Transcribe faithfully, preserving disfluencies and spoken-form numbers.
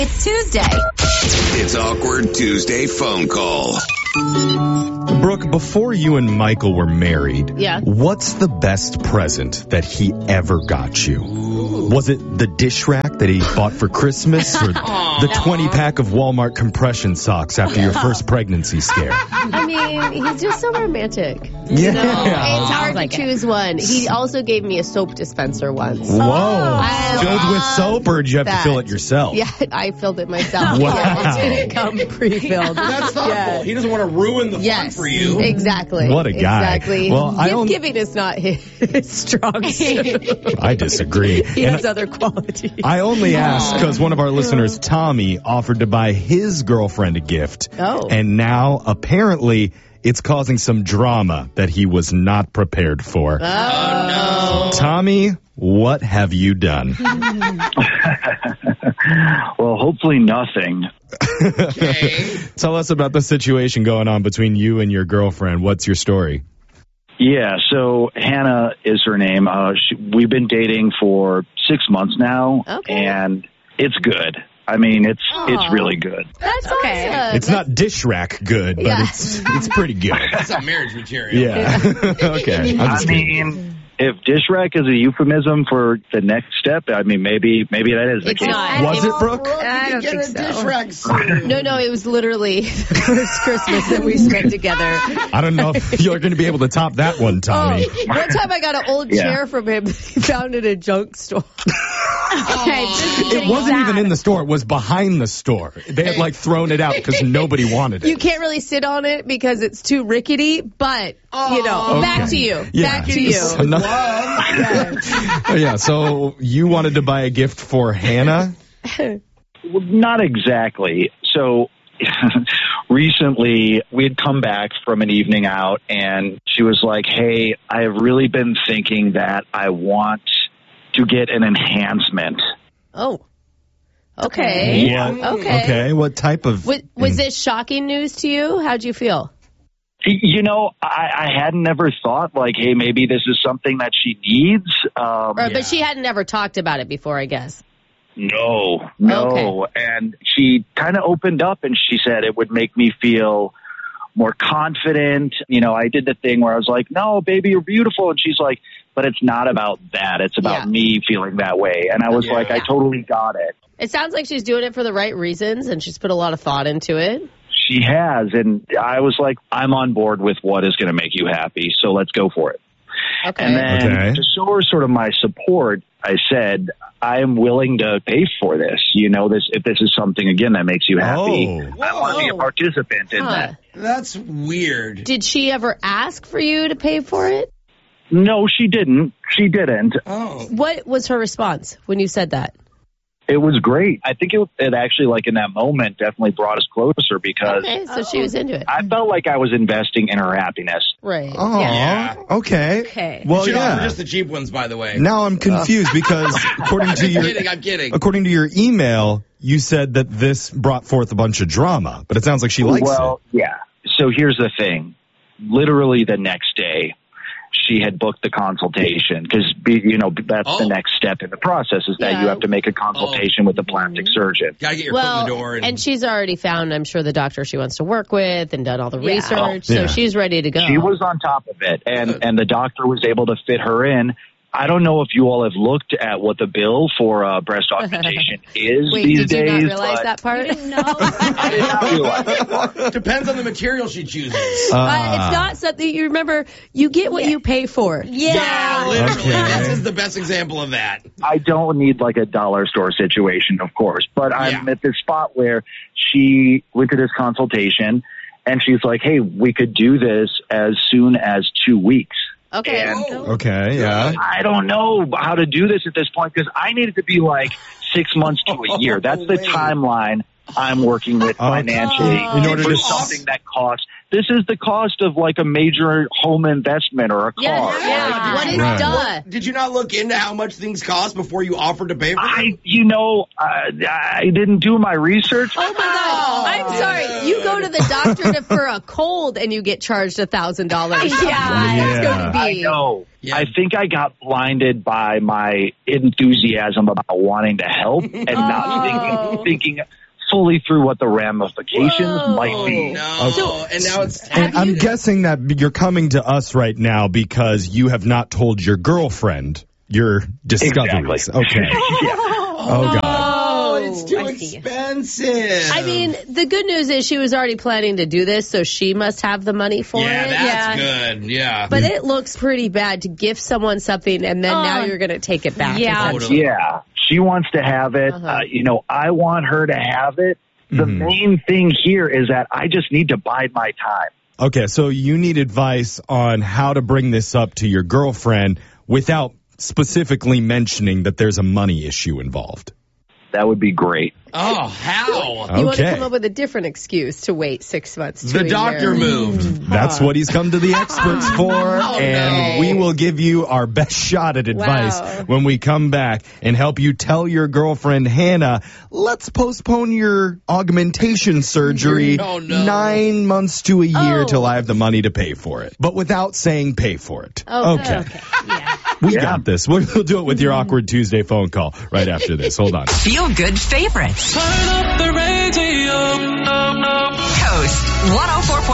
It's Tuesday. It's Awkward Tuesday phone call. Brooke, before you and Michael were married, Yeah. what's the best present that he ever got you? Was it the dish rack that he bought for Christmas or the twenty-pack of Walmart compression socks after your first pregnancy scare? I mean, he's just so romantic. Yeah. It's hard like to it. choose one. He also gave me a soap dispenser once. Whoa. I Filled with love soap, or did you have that. to fill it yourself? Yeah, I filled it myself. Wow. Yeah, it didn't come pre-filled. That's thoughtful. Yeah. He doesn't want to ruin the Yes, fun for you. exactly. What a guy. Exactly. Well, I Gift don't- giving is not his strong suit. I disagree. He And has other qualities. I only asked because one of our listeners, Tommy, offered to buy his girlfriend a gift. Oh. And now, apparently, it's causing some drama that he was not prepared for. Oh, Tommy, what have you done? Well, hopefully nothing. Okay. Tell us about the situation going on between you and your girlfriend. What's your story? Yeah, so Hannah is her name. Uh, she, we've been dating for six months now, Okay. and it's good. I mean, it's Aw. it's really good. That's Okay. awesome. It's not dish rack good, but Yeah. it's it's pretty good. That's not marriage material. Yeah. Okay. I'm I just kidding. mean, if dish rack is a euphemism for the next step, I mean, maybe maybe that is the It's case. not. Was it, Brooke? I don't Get think a so. dish rack soon. No, no, it was literally the first Christmas that we spent together. I don't know if you're going to be able to top that one, Tommy. Oh, one time I got an old Yeah. chair from him. He found it in a junk store. Okay, this is It getting wasn't sad. even in the store. It was behind the store. They had like thrown it out because nobody wanted You it. can't really sit on it because it's too rickety, but, you know, Okay. back to you. Yeah. Back to you. So no- Oh, yeah, so you wanted to buy a gift for Hannah? Well, not exactly. So recently we had come back from an evening out, and she was like, hey, I've really been thinking that I want to get an enhancement. Oh. Okay. Yeah. What- Okay. Okay, what type of... Was, was this shocking news to you? How'd you feel? You know, I, I hadn't ever thought, like, hey, maybe this is something that she needs. Um, Or, But she hadn't ever talked about it before, I guess. No, no. And she kind of opened up and she said it would make me feel more confident. You know, I did the thing where I was like, no, baby, you're beautiful. And she's like, but it's not about that. It's about Yeah. me feeling that way. And I was Yeah. like, I totally got it. It sounds like she's doing it for the right reasons, and she's put a lot of thought into it. She has. And I was like, I'm on board with what is going to make you happy. So let's go for it. Okay. And then Okay. to show her sort of my support, I said, I am willing to pay for this. You know, this if this is something, again, that makes you happy, Oh. I want to be a Whoa. participant in Huh. that. That's weird. Did she ever ask for you to pay for it? No, she didn't. She didn't. Oh. What was her response when you said that? It was great. I think it, it actually, like in that moment, definitely brought us closer because Okay, so she was into it. I felt like I was investing in her happiness. Right. Oh, Yeah. okay. Okay. Well, Should offer yeah. just the cheap ones, by the way. Now I'm confused because according to I'm your kidding. I'm kidding. according to your email, you said that this brought forth a bunch of drama, but it sounds like she likes well, yeah. So here's the thing. Literally the next day, she had booked the consultation because, you know, that's Oh. the next step in the process is that Yeah. you have to make a consultation with the plastic surgeon. Gotta get your Well, foot in the door. And, and she's already found, I'm sure, the doctor she wants to work with and done all the Yeah. research, Oh, yeah. so she's ready to go. She was on top of it, and, and the doctor was able to fit her in. I don't know if you all have looked at what the bill for uh, breast augmentation is Wait, these did you days. not realize but that part? No. I did not realize that. depends on the material she chooses. it. Uh, it's not something you remember. You get what Yeah. you pay for. Yeah, literally. Okay. This is the best example of that. I don't need like a dollar store situation, of course, but I'm Yeah. at this spot where she went to this consultation and she's like, hey, we could do this as soon as two weeks. Okay. And Okay, yeah. I don't know how to do this at this point because I need it to be like six months to a year. That's the Wait. timeline I'm working with Okay. financially In order for to- something that costs. This is the cost of like a major home investment or a car. Yeah, yeah. Yeah. What is Right. duh? Did you not look into how much things cost before you offered to pay for them? I, you know, uh, I didn't do my research. Oh my God. I'm I'm sorry. You go to the doctor to, for a cold and you get charged a thousand dollars. Yeah, Yeah. it's going to I be. know. Yeah. I think I got blinded by my enthusiasm about wanting to help and not thinking, thinking fully through what the ramifications Whoa. might be. No. So- and now it's. And I'm guessing that you're coming to us right now because you have not told your girlfriend your discoveries. Exactly. Okay. Yeah. Oh, God. Oh, it's too I see. expensive. I mean, the good news is she was already planning to do this, so she must have the money for yeah, it. that's good. Yeah. But it looks pretty bad to gift someone something and then Oh. now you're going to take it back. Yeah. Totally. Yeah. She wants to have it. Uh-huh. Uh, you know, I want her to have it. The Mhm. main thing here is that I just need to bide my time. Okay, so you need advice on how to bring this up to your girlfriend without specifically mentioning that there's a money issue involved. That would be great. Oh, how? You want to Okay. come up with a different excuse to wait six months to The a doctor year. moved. That's what he's come to the experts for, and no. we will give you our best shot at advice Wow. when we come back and help you tell your girlfriend, Hannah, let's postpone your augmentation surgery Oh, no. nine months to a year Oh. till I have the money to pay for it, but without saying pay for it. Oh, okay. okay. Yeah. We Yeah. got this. We'll we'll do it with your Awkward Tuesday phone call right after this. Hold on. Feel good favorites. Turn up the radio. Coast one oh four point